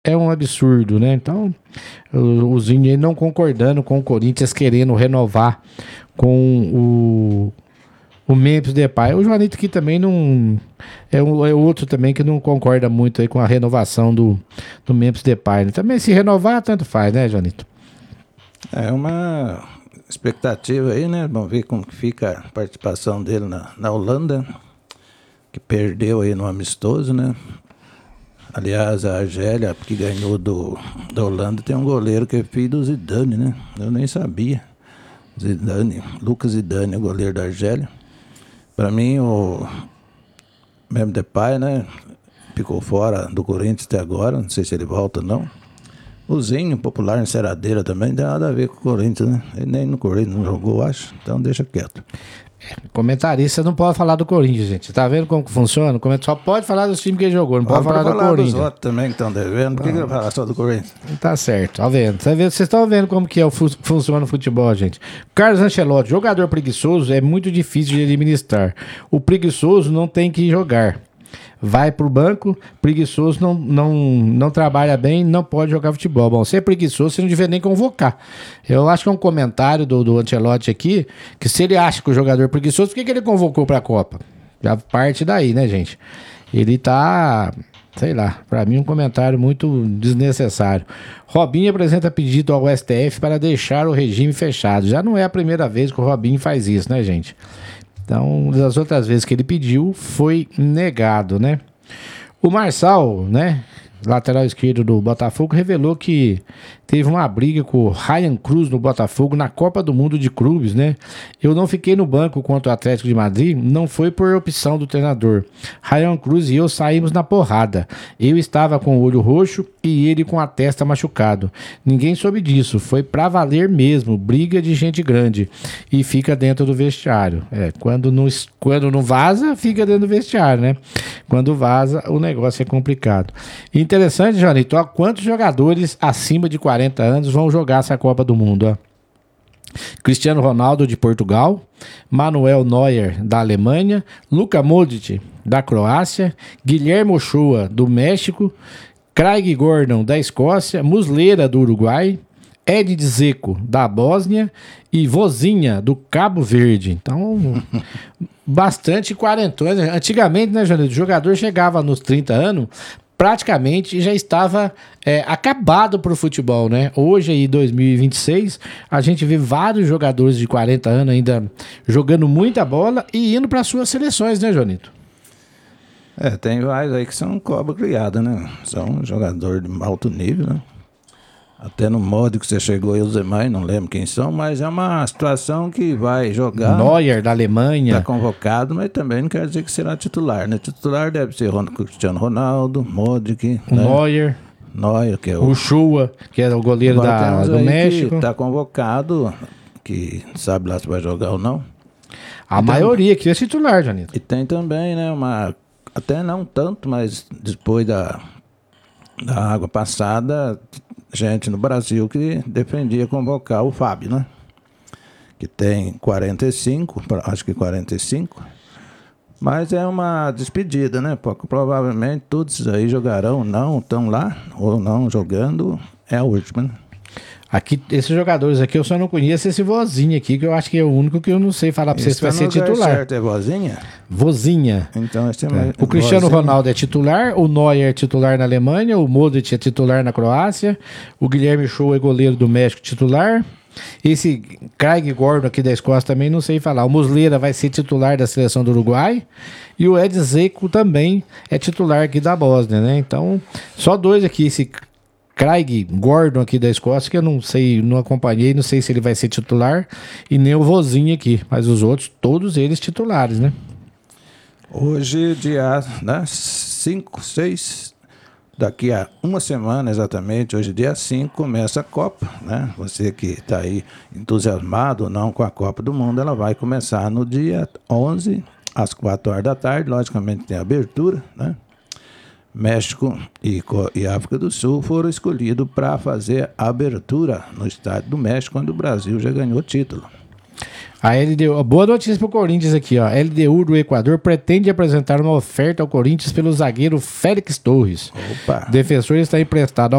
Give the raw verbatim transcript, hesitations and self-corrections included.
é um absurdo, né? Então, o, o Zinho aí não concordando com o Corinthians querendo renovar com o, o Memphis Depay. O Joanito aqui também não... É, um, é outro também que não concorda muito aí com a renovação do, do Memphis Depay, né? Também se renovar, tanto faz, né, Joanito? É uma expectativa aí, né? Vamos ver como que fica a participação dele na, na Holanda, que perdeu aí no amistoso, né? Aliás, a Argélia, que ganhou do, da Holanda, tem um goleiro que é filho do Zidane, né? Eu nem sabia. Zidane, Lucas Zidane, o goleiro da Argélia. Para mim, o Memphis Depay, né? Ficou fora do Corinthians até agora, não sei se ele volta ou não. O Zinho, popular em Seradeira também, não tem nada a ver com o Corinthians, né? Ele nem no Corinthians não jogou, acho, então deixa quieto. Comentarista não pode falar do Corinthians, gente. Tá vendo como que funciona? Só pode falar dos times que ele jogou, não pode, pode falar, falar do Corinthians. Dos outros também que estão devendo, por que, que ele vai falar só do Corinthians? Tá certo, tá vendo? Vocês estão vendo como que é o fu- funciona o futebol, gente. Carlos Ancelotti, jogador preguiçoso é muito difícil de administrar. O preguiçoso não tem que jogar. Vai pro banco, preguiçoso não, não, não trabalha bem, não pode jogar futebol. Bom, se é preguiçoso, você não devia nem convocar. Eu acho que é um comentário do, do Ancelotti aqui, que se ele acha que o jogador é preguiçoso, por que, que ele convocou pra Copa? Já parte daí, né, gente? Ele tá, sei lá, pra mim um comentário muito desnecessário. Robinho apresenta pedido ao S T F para deixar o regime fechado. Já não é a primeira vez que o Robinho faz isso, né, gente? Então, das outras vezes que ele pediu, foi negado, né? O Marçal, né, lateral esquerdo do Botafogo, revelou que teve uma briga com o Ryan Cruz no Botafogo na Copa do Mundo de Clubes, né? Eu não fiquei no banco contra o Atlético de Madrid, não foi por opção do treinador. Ryan Cruz e eu saímos na porrada. Eu estava com o olho roxo e ele com a testa machucado. Ninguém soube disso, foi pra valer mesmo, briga de gente grande. E fica dentro do vestiário. É, quando não, quando não vaza, fica dentro do vestiário, né? Quando vaza, o negócio é complicado. Interessante, Janito, ó, quantos jogadores acima de quarenta anos vão jogar essa Copa do Mundo, ó? Cristiano Ronaldo de Portugal, Manuel Neuer da Alemanha, Luka Modric da Croácia, Guilherme Ochoa do México, Craig Gordon da Escócia, Muslera do Uruguai, Ed Dzeko da Bósnia e Vozinha do Cabo Verde. Então, bastante quarentões. Antigamente, né, Janito, o jogador chegava nos trinta anos, praticamente já estava é, acabado para o futebol, né? Hoje, aí, dois mil e vinte e seis, a gente vê vários jogadores de quarenta anos ainda jogando muita bola e indo para suas seleções, né, Jonito? É, tem vários aí que são cobra criada, né? São jogadores de alto nível, né? Até no modo que você chegou e os demais, não lembro quem são, mas é uma situação que vai jogar. Neuer da Alemanha. Está convocado, mas também não quer dizer que será titular, né? Titular deve ser o Cristiano Ronaldo, Modric, o né? Neuer. Neuer, que é o... O Chua, que é o goleiro da, do México. Está convocado, que sabe lá se vai jogar ou não. A então, maioria que é titular, Janito. E tem também, né, uma... Até não tanto, mas depois da, da água passada... gente no Brasil que defendia convocar o Fábio, né? Que tem quarenta e cinco, acho que quarenta e cinco. Mas é uma despedida, né? Porque provavelmente todos aí jogarão, não estão lá, ou não jogando, é a última, né? Aqui, esses jogadores aqui, eu só não conheço esse Vozinha aqui, que eu acho que é o único que eu não sei falar pra vocês se vai ser titular. Certo, é Vozinha? Vozinha. Então, esse é é. O Cristiano Vozinha. Ronaldo é titular, o Neuer é titular na Alemanha, o Modric é titular na Croácia, o Guilherme Ochoa é goleiro do México titular. Esse Craig Gordon aqui da Escócia também não sei falar. O Muslera vai ser titular da seleção do Uruguai e o Ed Dzeko também é titular aqui da Bósnia, né? Então, só dois aqui, esse Craig Gordon aqui da Escócia, que eu não sei, não acompanhei, não sei se ele vai ser titular, e nem o Vozinho aqui, mas os outros, todos eles titulares, né? Hoje, dia cinco, seis, daqui a uma semana exatamente, hoje dia cinco, começa a Copa, né? Você que está aí entusiasmado ou não com a Copa do Mundo, ela vai começar no dia onze, às quatro horas da tarde, logicamente tem abertura, né? México e, e África do Sul foram escolhidos para fazer a abertura no Estádio do México, quando o Brasil já ganhou o título. A L D U, boa notícia pro Corinthians aqui, ó. A L D U do Equador pretende apresentar uma oferta ao Corinthians pelo zagueiro Félix Torres. Opa. O defensor está emprestado ao